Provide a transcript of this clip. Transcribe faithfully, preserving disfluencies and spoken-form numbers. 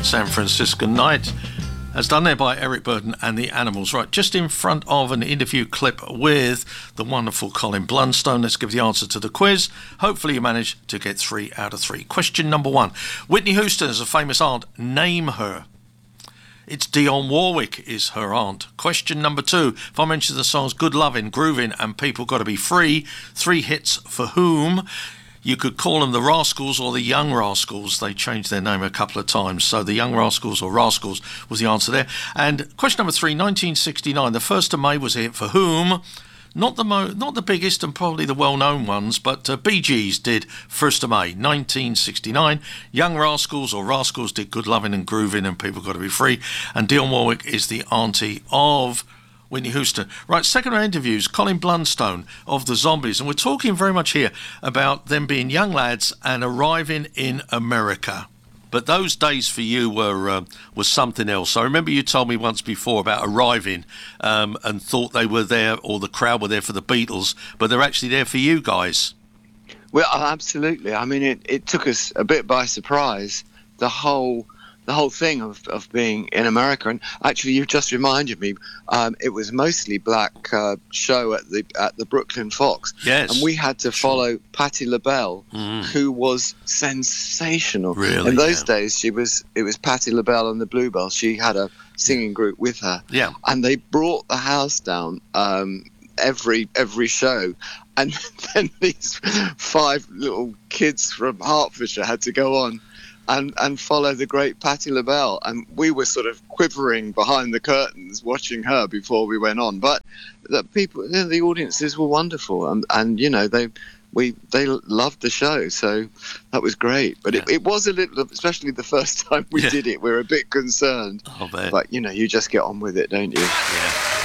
San Francisco Night, as done there by Eric Burdon and the Animals. Right, just in front of an interview clip with the wonderful Colin Blunstone. Let's give the answer to the quiz. Hopefully you manage to get three out of three. Question number one. Whitney Houston is a famous aunt. Name her. It's Dionne Warwick is her aunt. Question number two. If I mention the songs Good Lovin', Groovin' and People Gotta Be Free, three hits for whom? You could call them the Rascals or the Young Rascals. They changed their name a couple of times. So the Young Rascals or Rascals was the answer there. And question number three, nineteen sixty-nine. The first of May was a hit for whom? Not the mo- not the biggest and probably the well-known ones, but uh, Bee Gees did first of May, nineteen sixty-nine. Young Rascals or Rascals did Good Lovin' and Groovin' and People Gotta Be Free. And Dionne Warwick is the auntie of Whitney Houston. Right, second round interviews, Colin Blunstone of the Zombies. And we're talking very much here about them being young lads and arriving in America. But those days for you were uh, was something else. I remember you told me once before about arriving um, and thought they were there, or the crowd were there for the Beatles, but they're actually there for you guys. Well, absolutely. I mean, it, it took us a bit by surprise, the whole the whole thing of, of being in America. And actually, you've just reminded me, um, it was mostly black uh, show at the at the Brooklyn Fox. Yes. And we had to follow sure. Patti LaBelle, mm. who was sensational. Really? In those yeah. days, she was it was Patti LaBelle and the Bluebells. She had a singing group with her. Yeah. And they brought the house down um, every every show. And then these five little kids from Hertfordshire had to go on and and follow the great Patti LaBelle, and we were sort of quivering behind the curtains watching her before we went on. But the people, the audiences were wonderful, and and you know they we they loved the show, so that was great. But yeah. it, it was a little, especially the first time we yeah. did it, we were a bit concerned. Oh, man. But you know, you just get on with it, don't you? Yeah.